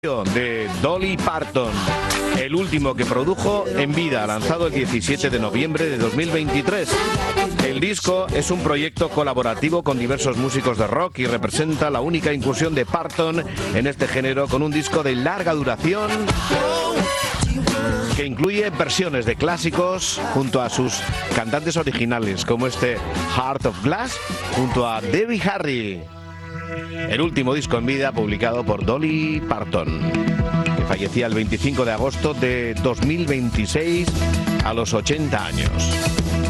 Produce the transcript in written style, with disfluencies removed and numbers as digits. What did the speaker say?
De Dolly Parton, el último que produjo en vida, lanzado el 17 de noviembre de 2023. El disco es un proyecto colaborativo con diversos músicos de rock y representa la única incursión de Parton en este género, con un disco de larga duración que incluye versiones de clásicos junto a sus cantantes originales, como este Heart of Glass junto a Debbie Harry. El último disco en vida publicado por Dolly Parton, que fallecía el 25 de agosto de 2026 a los 80 años.